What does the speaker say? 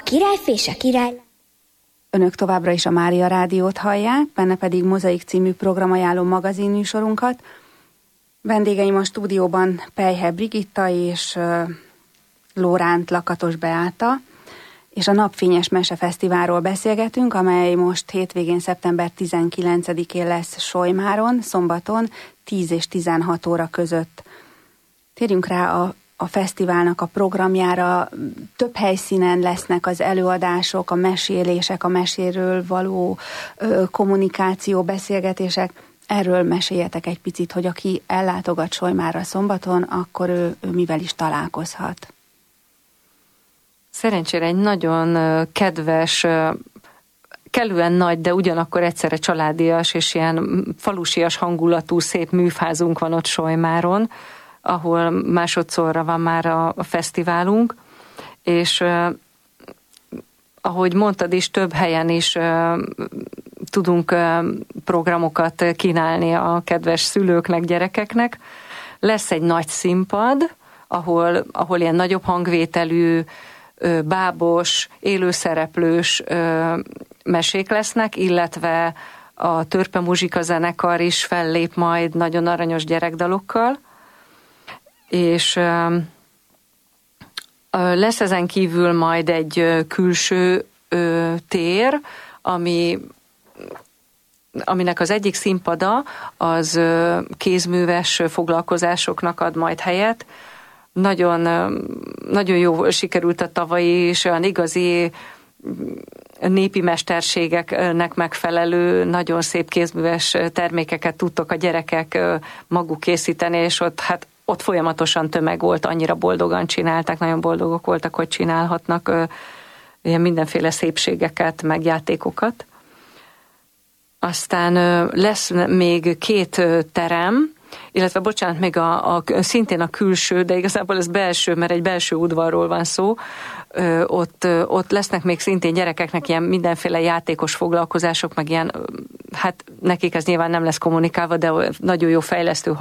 királyfi és a király. Önök továbbra is a Mária Rádiót hallják, benne pedig Mozaik című programajánló magazinműsorunkat. Vendégeim a stúdióban Pelyhe Brigitta és Lóránt Lakatos Beáta, és a Napfényes Mesefesztiválról beszélgetünk, amely most hétvégén szeptember 19-én lesz Solymáron, szombaton 10 és 16 óra között. Térjünk rá a fesztiválnak a programjára. Több helyszínen lesznek az előadások, a mesélések, a meséről való kommunikáció, beszélgetések. Erről meséljetek egy picit, hogy aki ellátogat Solymára szombaton, akkor ő mivel is találkozhat. Szerencsére egy nagyon kedves, kellően nagy, de ugyanakkor egyszerre családias és ilyen falusias hangulatú szép műfázunk van ott Solymáron, ahol másodszorra van már a fesztiválunk, és ahogy mondtad is, több helyen is tudunk programokat kínálni a kedves szülőknek, gyerekeknek. Lesz egy nagy színpad, ahol ilyen nagyobb hangvételű, bábos, élőszereplős mesék lesznek, illetve a Törpe Muzsika zenekar is fellép majd nagyon aranyos gyerekdalokkal, és lesz ezen kívül majd egy külső tér, aminek az egyik színpada az kézműves foglalkozásoknak ad majd helyet. Nagyon, nagyon jó sikerült a tavalyi is, olyan igazi népi mesterségeknek megfelelő, nagyon szép kézműves termékeket tudtok a gyerekek maguk készíteni, és ott folyamatosan tömeg volt, annyira boldogan csinálták, nagyon boldogok voltak, hogy csinálhatnak ilyen mindenféle szépségeket, meg játékokat. Aztán lesz még 2 terem, illetve bocsánat, még szintén a külső, de igazából ez belső, mert egy belső udvarról van szó, ott lesznek még szintén gyerekeknek ilyen mindenféle játékos foglalkozások, meg ilyen, hát nekik ez nyilván nem lesz kommunikálva, de nagyon jó fejlesztő